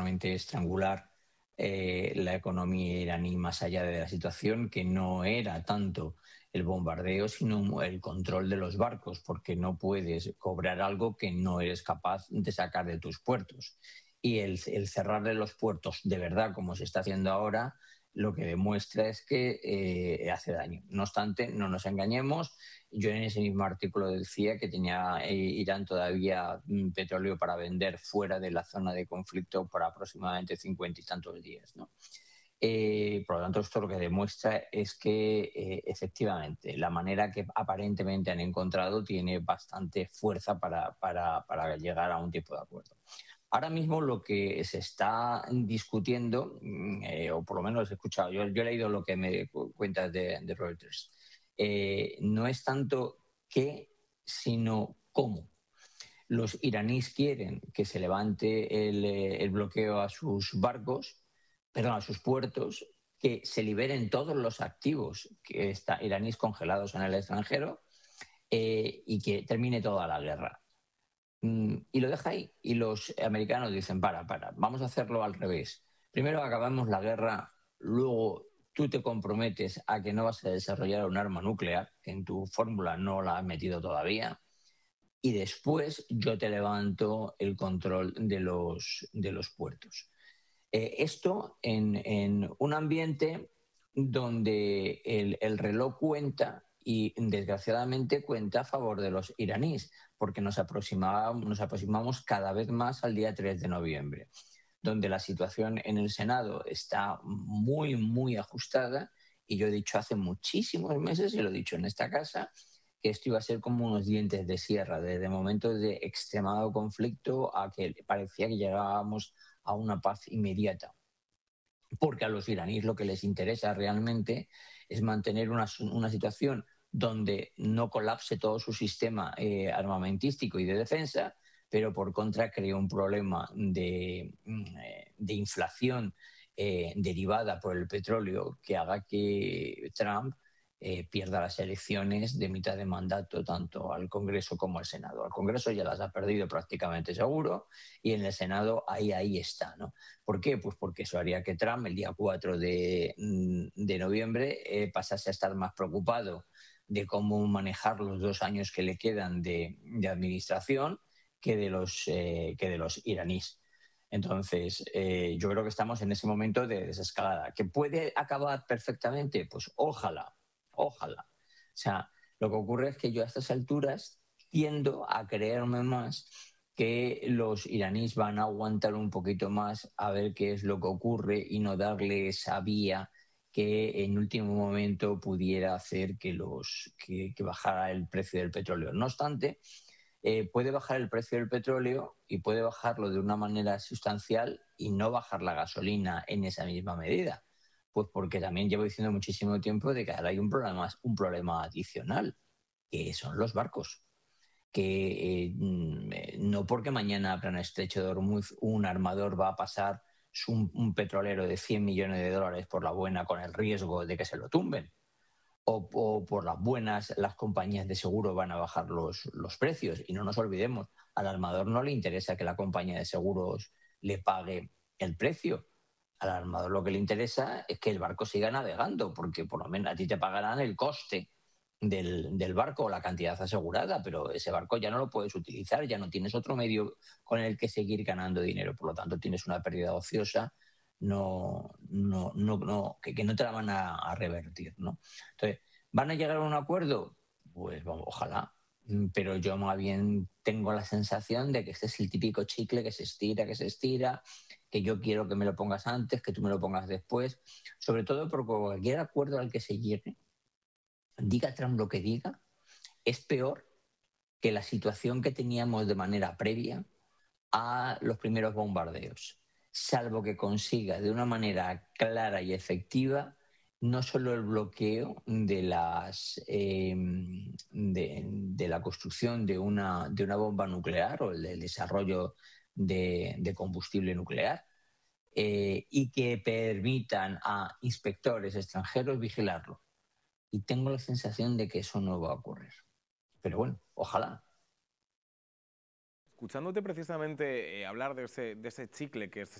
prácticamente estrangular la economía iraní más allá de la situación, que no era tanto el bombardeo, sino el control de los barcos, porque no puedes cobrar algo que no eres capaz de sacar de tus puertos. Y el cerrarle los puertos de verdad, como se está haciendo ahora, lo que demuestra es que hace daño. No obstante, no nos engañemos. Yo en ese mismo artículo decía que tenía Irán todavía petróleo para vender fuera de la zona de conflicto por aproximadamente 50 y tantos días, ¿no? Por lo tanto, esto lo que demuestra es que efectivamente la manera que aparentemente han encontrado tiene bastante fuerza para llegar a un tipo de acuerdo. Ahora mismo lo que se está discutiendo, o por lo menos he escuchado, yo he leído lo que me cuentas de Reuters, no es tanto qué, sino cómo. Los iraníes quieren que se levante el bloqueo a sus barcos, perdón, a sus puertos, que se liberen todos los activos que están iraníes congelados en el extranjero y que termine toda la guerra. Y lo deja ahí. Y los americanos dicen, vamos a hacerlo al revés. Primero acabamos la guerra, luego tú te comprometes a que no vas a desarrollar un arma nuclear, que en tu fórmula no la has metido todavía, y después yo te levanto el control de los puertos. Esto en un ambiente donde el reloj cuenta y desgraciadamente cuenta a favor de los iraníes, porque nos aproximamos cada vez más al día 3 de noviembre, donde la situación en el Senado está muy, muy ajustada. Y yo he dicho hace muchísimos meses, y lo he dicho en esta casa, que esto iba a ser como unos dientes de sierra, desde momentos de extremado conflicto a que parecía que llegábamos a una paz inmediata. Porque a los iraníes lo que les interesa realmente es mantener una situación donde no colapse todo su sistema armamentístico y de defensa, pero por contra crea un problema de inflación derivada por el petróleo que haga que Trump pierda las elecciones de mitad de mandato tanto al Congreso como al Senado. Al Congreso ya las ha perdido prácticamente seguro y en el Senado ahí está, ¿no? ¿Por qué? Pues porque eso haría que Trump el día 4 de noviembre pasase a estar más preocupado de cómo manejar los 2 años que le quedan de administración que de los iraníes. Entonces, yo creo que estamos en ese momento de desescalada. ¿Que puede acabar perfectamente? Pues ojalá. O sea, lo que ocurre es que yo a estas alturas tiendo a creerme más que los iraníes van a aguantar un poquito más a ver qué es lo que ocurre y no darle esa vía que en último momento pudiera hacer que bajara el precio del petróleo. No obstante, puede bajar el precio del petróleo y puede bajarlo de una manera sustancial y no bajar la gasolina en esa misma medida. Pues porque también llevo diciendo muchísimo tiempo de que ahora hay un problema adicional, que son los barcos. Que no porque mañana abran el estrecho de Hormuz un armador va a pasar un petrolero de 100 millones de dólares por la buena con el riesgo de que se lo tumben. O por las buenas las compañías de seguro van a bajar los precios. Y no nos olvidemos, al armador no le interesa que la compañía de seguros le pague el precio. Al armador lo que le interesa es que el barco siga navegando, porque por lo menos a ti te pagarán el coste del barco o la cantidad asegurada, pero ese barco ya no lo puedes utilizar, ya no tienes otro medio con el que seguir ganando dinero, por lo tanto tienes una pérdida ociosa que no te la van a revertir, ¿no? Entonces, ¿van a llegar a un acuerdo? Pues vamos, ojalá, pero yo más bien tengo la sensación de que este es el típico chicle que se estira, que yo quiero que me lo pongas antes, que tú me lo pongas después, sobre todo porque cualquier acuerdo al que se llegue, diga Trump lo que diga, es peor que la situación que teníamos de manera previa a los primeros bombardeos, salvo que consiga de una manera clara y efectiva no solo el bloqueo de la construcción de una bomba nuclear o el desarrollo de combustible nuclear, y que permitan a inspectores extranjeros vigilarlo. Y tengo la sensación de que eso no va a ocurrir. Pero bueno, ojalá. Escuchándote precisamente hablar de ese chicle que